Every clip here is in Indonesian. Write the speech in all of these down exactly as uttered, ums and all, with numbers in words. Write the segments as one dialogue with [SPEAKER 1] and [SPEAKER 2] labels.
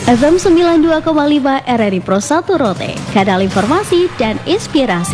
[SPEAKER 1] F M sembilan puluh dua koma lima R R I Pro satu Rote, kanal informasi dan inspirasi.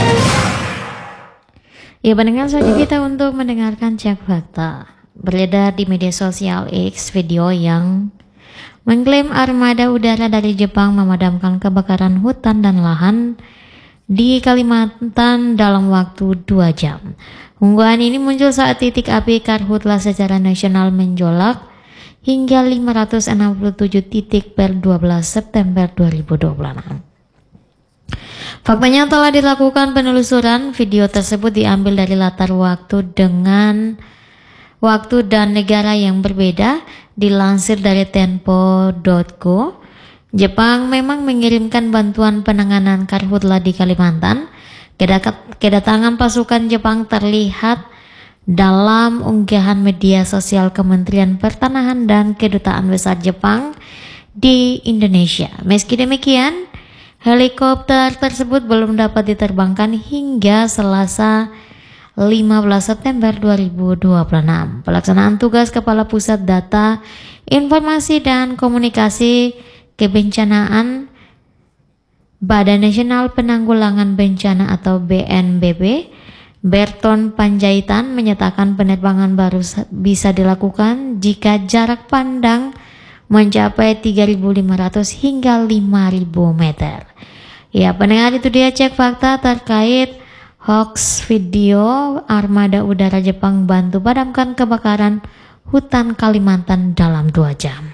[SPEAKER 2] Ya, pendengar saja kita untuk mendengarkan cek fakta. Beredar di media sosial X video yang mengklaim armada udara dari Jepang memadamkan kebakaran hutan dan lahan di Kalimantan dalam waktu dua jam. Unggahan ini muncul saat titik api karhutla secara nasional menjolak hingga lima ratus enam puluh tujuh titik per dua belas September dua ribu dua puluh enam. Faktanya telah dilakukan penelusuran. Video tersebut diambil dari latar waktu dengan waktu dan negara yang berbeda. Dilansir dari tempo titik co, Jepang memang mengirimkan bantuan penanganan karhutla di Kalimantan. Kedatangan pasukan Jepang terlihat dalam unggahan media sosial Kementerian Pertanahan dan Kedutaan Besar Jepang di Indonesia. Meski demikian, helikopter tersebut belum dapat diterbangkan hingga Selasa lima belas September dua ribu dua puluh enam. Pelaksanaan tugas Kepala Pusat Data, Informasi dan Komunikasi Kebencanaan Badan Nasional Penanggulangan Bencana atau B N B B, Berton Panjaitan, menyatakan penerbangan baru bisa dilakukan jika jarak pandang mencapai tiga ribu lima ratus hingga lima ribu meter. Ya, pendengar, itu dia cek fakta terkait hoax video armada udara Jepang bantu padamkan kebakaran hutan Kalimantan dalam dua jam.